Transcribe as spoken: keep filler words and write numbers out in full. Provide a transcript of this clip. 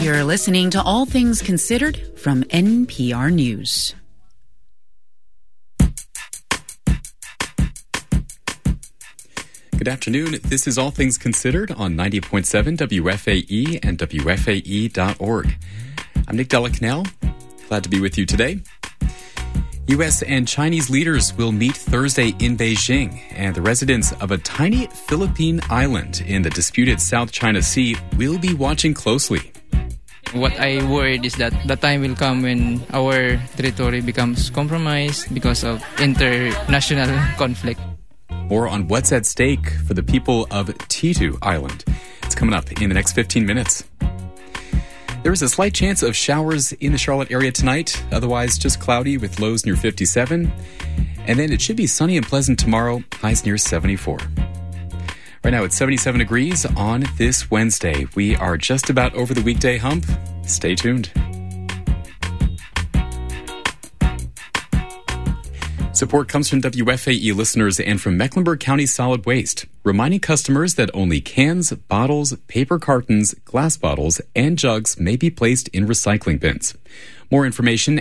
You're listening to All Things Considered from N P R News. Good afternoon. This is All Things Considered on ninety point seven W F A E and W F A E dot org. I'm Nick Della-Canal. Glad to be with you today. U S and Chinese leaders will meet Thursday in Beijing, and the residents of a tiny Philippine island in the disputed South China Sea will be watching closely. What I worried is that the time will come when our territory becomes compromised because of international conflict. More on what's at stake for the people of Titu Island. It's coming up in the next fifteen minutes. There is a slight chance of showers in the Charlotte area tonight, otherwise just cloudy with lows near fifty-seven. And then it should be sunny and pleasant tomorrow, highs near seventy-four. Right now it's seventy-seven degrees on this Wednesday. We are just about over the weekday hump. Stay tuned. Support comes from W F A E listeners and from Mecklenburg County Solid Waste, reminding customers that only cans, bottles, paper cartons, glass bottles, and jugs may be placed in recycling bins. More information